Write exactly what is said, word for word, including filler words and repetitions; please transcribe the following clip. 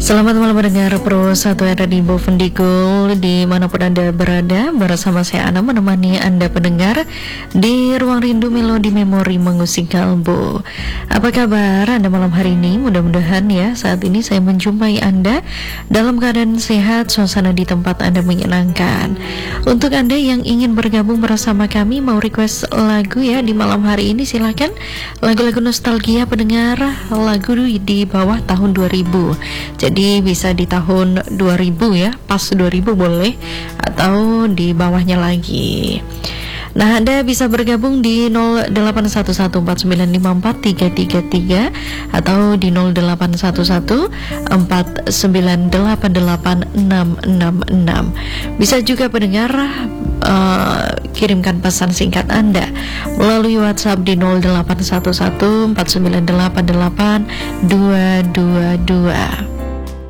Selamat malam mendengar Pro satu R di Bovendigul dimanapun Anda berada. Bersama saya Ana menemani Anda pendengar di Ruang Rindu Melodi Memori Mengusik Kalbu. Apa kabar Anda malam hari ini? Mudah-mudahan ya saat ini saya menjumpai Anda dalam keadaan sehat, suasana di tempat Anda menyenangkan. Untuk Anda yang ingin bergabung bersama kami, mau request lagu ya di malam hari ini, silakan. Lagu-lagu nostalgia pendengar, lagu di bawah tahun dua ribu. Jadi bisa di tahun dua ribu ya, pas dua ribu boleh, atau di bawahnya lagi. Nah, Anda bisa bergabung di nol delapan satu satu empat sembilan lima empat tiga tiga tiga atau di nol delapan satu satu empat sembilan delapan delapan enam enam enam. Bisa juga pendengar uh, kirimkan pesan singkat Anda melalui WhatsApp di nol delapan satu satu empat sembilan delapan delapan dua dua dua.